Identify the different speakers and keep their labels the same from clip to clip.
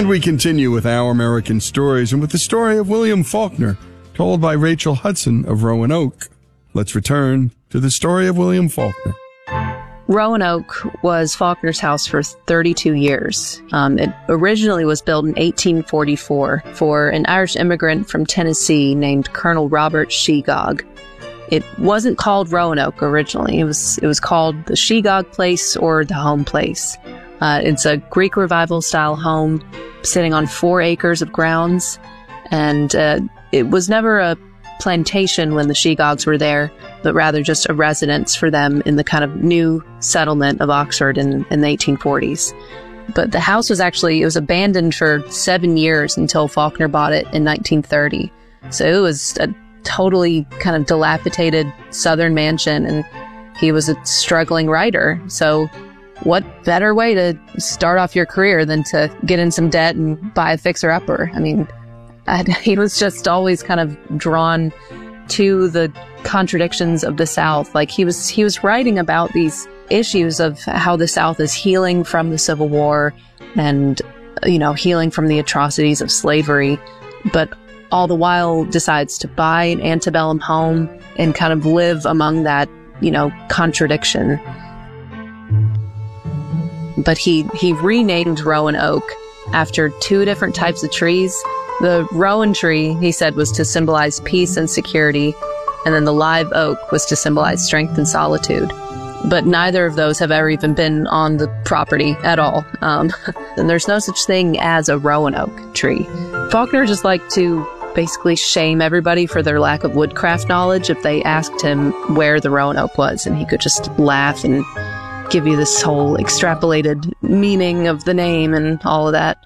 Speaker 1: And we continue with Our American Stories and with the story of William Faulkner, told by Rachel Hudson of Roanoke. Let's return to the story of William Faulkner.
Speaker 2: Roanoke was Faulkner's house for 32 years. It originally was built in 1844 for an Irish immigrant from Tennessee named Colonel Robert Shegog. It wasn't called Roanoke originally. It was called the Shegog Place or the Home Place. It's a Greek Revival style home sitting on 4 acres of grounds, and it was never a plantation when the Shegogs were there, but rather just a residence for them in the kind of new settlement of Oxford in the 1840s. But the house was abandoned for 7 years until Faulkner bought it in 1930. So it was a totally kind of dilapidated southern mansion, and he was a struggling writer. So what better way to start off your career than to get in some debt and buy a fixer-upper? I mean, he was just always kind of drawn to the contradictions of the South. Like he was writing about these issues of how the South is healing from the Civil War and, healing from the atrocities of slavery, but all the while decides to buy an antebellum home and kind of live among that, contradiction. But he renamed Roanoke after 2 different types of trees. The rowan tree, he said, was to symbolize peace and security, and then the live oak was to symbolize strength and solitude. But neither of those have ever even been on the property at all. And there's no such thing as a Roanoke tree. Faulkner just liked to basically shame everybody for their lack of woodcraft knowledge if they asked him where the Roanoke was, and he could just laugh and give you this whole extrapolated meaning of the name and all of that.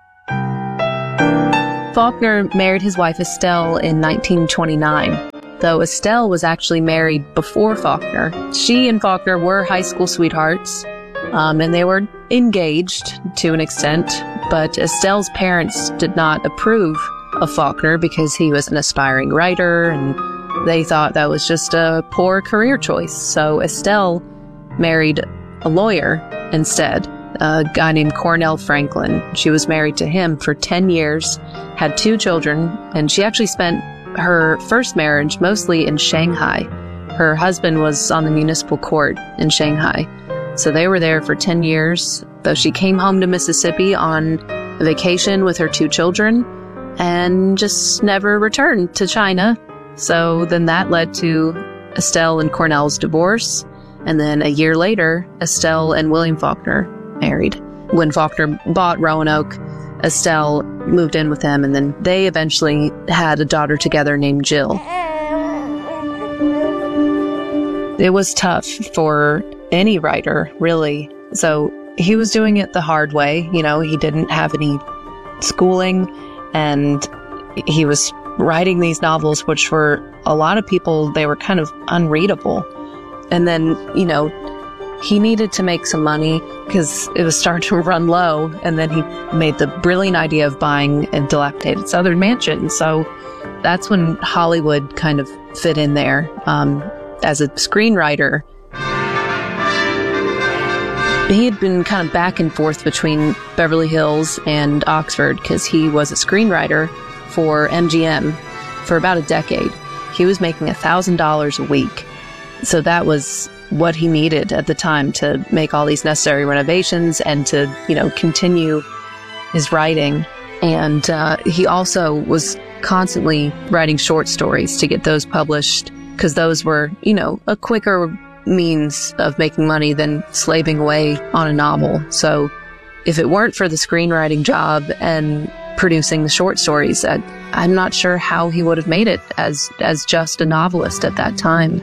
Speaker 2: Faulkner married his wife Estelle in 1929, though Estelle was actually married before Faulkner. She and Faulkner were high school sweethearts, and they were engaged to an extent, but Estelle's parents did not approve of Faulkner because he was an aspiring writer, and they thought that was just a poor career choice. So Estelle married a lawyer instead, a guy named Cornell Franklin. She was married to him for 10 years, had 2 children, and she actually spent her first marriage mostly in Shanghai. Her husband was on the municipal court in Shanghai. So they were there for 10 years, though she came home to Mississippi on vacation with her 2 children and just never returned to China. So then that led to Estelle and Cornell's divorce. And then a year later, Estelle and William Faulkner married. When Faulkner bought Roanoke, Estelle moved in with him, and then they eventually had a daughter together named Jill. It was tough for any writer, really. So he was doing it the hard way. He didn't have any schooling, and he was writing these novels, which for a lot of people, they were kind of unreadable. And then, he needed to make some money because it was starting to run low. And then he made the brilliant idea of buying a dilapidated southern mansion. So that's when Hollywood kind of fit in there. As a screenwriter, he had been kind of back and forth between Beverly Hills and Oxford because he was a screenwriter for MGM for about a decade. He was making $1,000 a week. So that was what he needed at the time to make all these necessary renovations and to, continue his writing. And he also was constantly writing short stories to get those published because those were, a quicker means of making money than slaving away on a novel. So if it weren't for the screenwriting job and producing the short stories, I'm not sure how he would have made it as just a novelist at that time.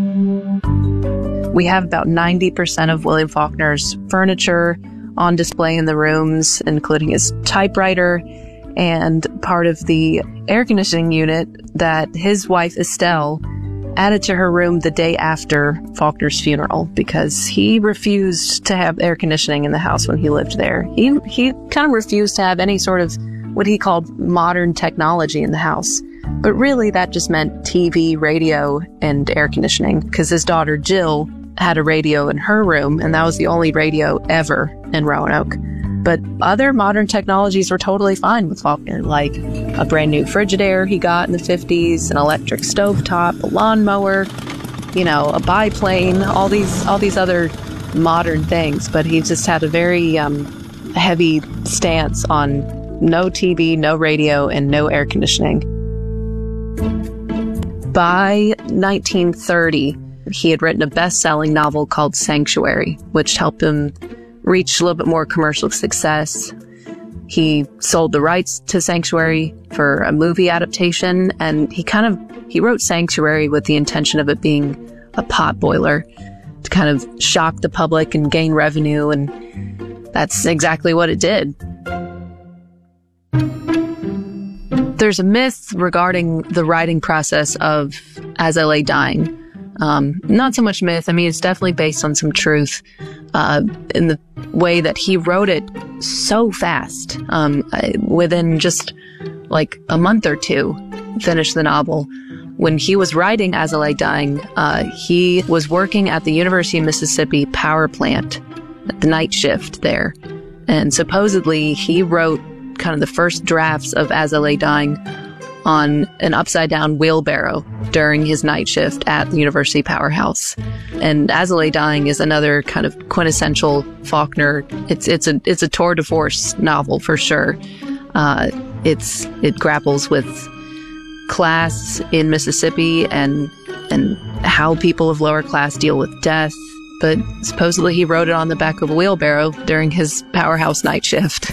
Speaker 2: We have about 90% of William Faulkner's furniture on display in the rooms, including his typewriter and part of the air conditioning unit that his wife Estelle added to her room the day after Faulkner's funeral because he refused to have air conditioning in the house when he lived there. He kind of refused to have any sort of what he called modern technology in the house. But really that just meant TV, radio, and air conditioning because his daughter Jill had a radio in her room, and that was the only radio ever in Roanoke. But other modern technologies were totally fine with Faulkner, like a brand new Frigidaire he got in the 50s, an electric stovetop, a lawnmower, a biplane, all these other modern things. But he just had a very heavy stance on no TV, no radio, and no air conditioning. By 1930, he had written a best-selling novel called Sanctuary, which helped him reach a little bit more commercial success. He sold the rights to Sanctuary for a movie adaptation, and he wrote Sanctuary with the intention of it being a potboiler to kind of shock the public and gain revenue, and that's exactly what it did. There's a myth regarding the writing process of As I Lay Dying. Not so much myth. I mean, it's definitely based on some truth in the way that he wrote it so fast. Within just like a month or two, finished the novel. When he was writing As I Lay Dying, he was working at the University of Mississippi power plant at the night shift there. And supposedly he wrote kind of the first drafts of As I Lay Dying on an upside-down wheelbarrow during his night shift at the University Powerhouse. And As I Lay Dying is another kind of quintessential Faulkner. It's a tour de force novel for sure. It grapples with class in Mississippi and how people of lower class deal with death. But supposedly he wrote it on the back of a wheelbarrow during his Powerhouse night shift.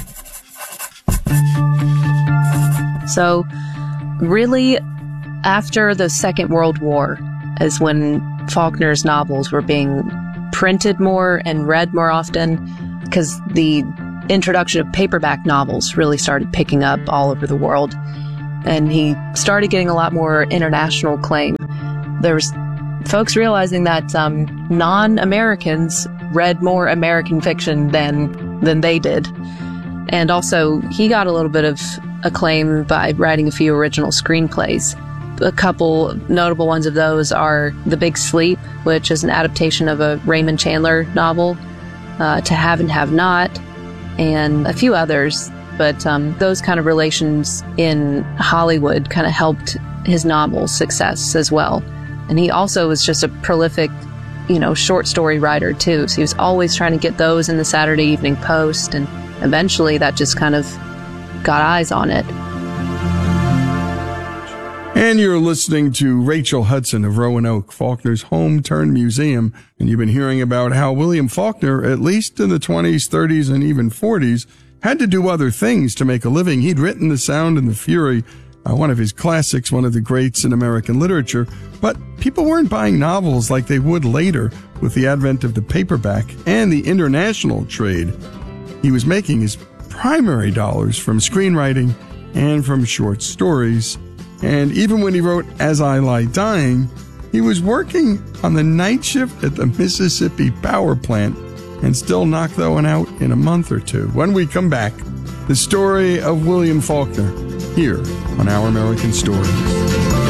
Speaker 2: So really, after the Second World War is when Faulkner's novels were being printed more and read more often, because the introduction of paperback novels really started picking up all over the world. And he started getting a lot more international acclaim. There was folks realizing that non-Americans read more American fiction than they did. And also, he got a little bit of acclaim by writing a few original screenplays. A couple notable ones of those are The Big Sleep, which is an adaptation of a Raymond Chandler novel, To Have and Have Not, and a few others. But those kind of relations in Hollywood kind of helped his novel success as well. And he also was just a prolific, short story writer too. So he was always trying to get those in the Saturday Evening Post, and eventually that just kind of got eyes on it.
Speaker 1: And you're listening to Rachel Hudson of Roanoke, Faulkner's home-turned-museum. And you've been hearing about how William Faulkner, at least in the 20s, 30s, and even 40s, had to do other things to make a living. He'd written The Sound and the Fury, one of his classics, one of the greats in American literature. But people weren't buying novels like they would later with the advent of the paperback and the international trade. He was making his primary dollars from screenwriting and from short stories. And even when he wrote As I Lie Dying, he was working on the night shift at the Mississippi power plant and still knocked that one out in a month or two. When we come back, the story of William Faulkner here on Our American Stories.